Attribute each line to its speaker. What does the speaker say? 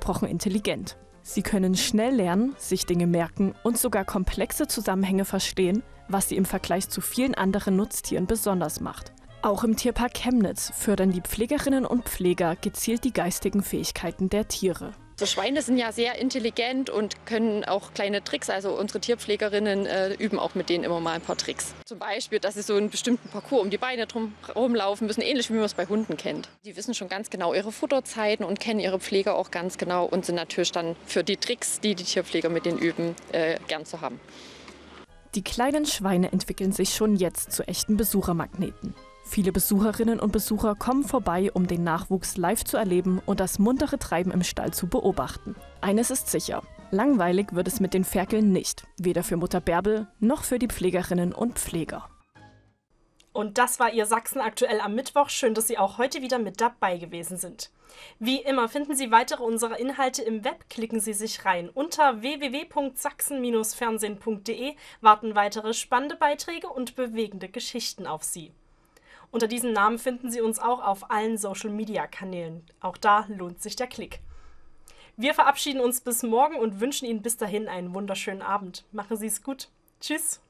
Speaker 1: ausgesprochen intelligent. Sie können schnell lernen, sich Dinge merken und sogar komplexe Zusammenhänge verstehen, was sie im Vergleich zu vielen anderen Nutztieren besonders macht. Auch im Tierpark Chemnitz fördern die Pflegerinnen und Pfleger gezielt die geistigen Fähigkeiten der Tiere.
Speaker 2: So Schweine sind ja sehr intelligent und können auch kleine Tricks. Also unsere Tierpflegerinnen üben auch mit denen immer mal ein paar Tricks. Zum Beispiel, dass sie so einen bestimmten Parcours um die Beine drum rumlaufen müssen, ähnlich wie man es bei Hunden kennt. Die wissen schon ganz genau ihre Futterzeiten und kennen ihre Pfleger auch ganz genau und sind natürlich dann für die Tricks, die die Tierpfleger mit denen üben, gern zu haben.
Speaker 1: Die kleinen Schweine entwickeln sich schon jetzt zu echten Besuchermagneten. Viele Besucherinnen und Besucher kommen vorbei, um den Nachwuchs live zu erleben und das muntere Treiben im Stall zu beobachten. Eines ist sicher: langweilig wird es mit den Ferkeln nicht, weder für Mutter Bärbel noch für die Pflegerinnen und Pfleger.
Speaker 3: Und das war Ihr Sachsen aktuell am Mittwoch. Schön, dass Sie auch heute wieder mit dabei gewesen sind. Wie immer finden Sie weitere unserer Inhalte im Web. Klicken Sie sich rein. Unter www.sachsen-fernsehen.de warten weitere spannende Beiträge und bewegende Geschichten auf Sie. Unter diesem Namen finden Sie uns auch auf allen Social-Media-Kanälen. Auch da lohnt sich der Klick. Wir verabschieden uns bis morgen und wünschen Ihnen bis dahin einen wunderschönen Abend. Machen Sie es gut. Tschüss.